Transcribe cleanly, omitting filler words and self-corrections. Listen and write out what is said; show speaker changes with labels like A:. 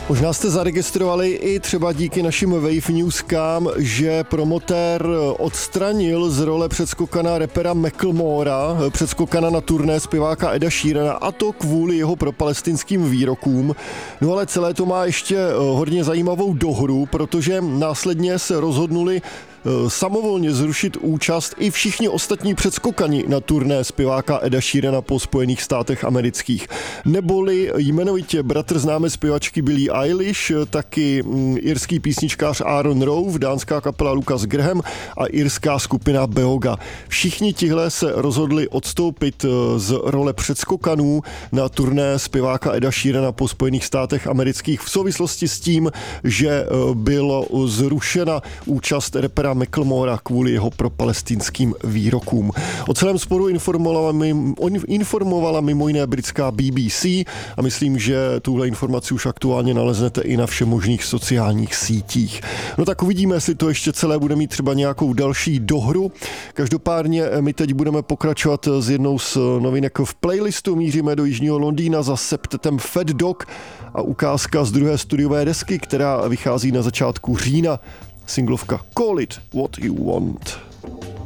A: Možná jste zaregistrovali i třeba díky našim Wave Newskám, že promotér odstranil z role předskokana rapera Macklemora, předskokana na turné zpěváka Eda Sheerana, a to kvůli jeho propalestinským výrokům. No ale celé to má ještě hodně zajímavou dohru, protože následně se rozhodnuli samovolně zrušit účast i všichni ostatní předskokani na turné zpěváka Eda Sheerana po Spojených státech amerických. Neboli jmenovitě bratr známé zpěvačky Billie Eilish, taky irský písničkář Aaron Rowe, dánská kapela Lucas Graham a irská skupina Beoga. Všichni tihle se rozhodli odstoupit z role předskokanů na turné zpěváka Eda Sheerana po Spojených státech amerických v souvislosti s tím, že bylo zrušena účast rapera Macklemora kvůli jeho propalestinským výrokům. O celém sporu informovala mimo jiné britská BBC a myslím, že tuhle informaci už aktuálně naleznete i na všemožných sociálních sítích. No tak uvidíme, jestli to ještě celé bude mít třeba nějakou další dohru. Každopádně my teď budeme pokračovat s jednou z novinek v playlistu. Míříme do jižního Londýna za septetem Fat Dog a ukázka z druhé studiové desky, která vychází na začátku října. Singlovka Call It What You Want.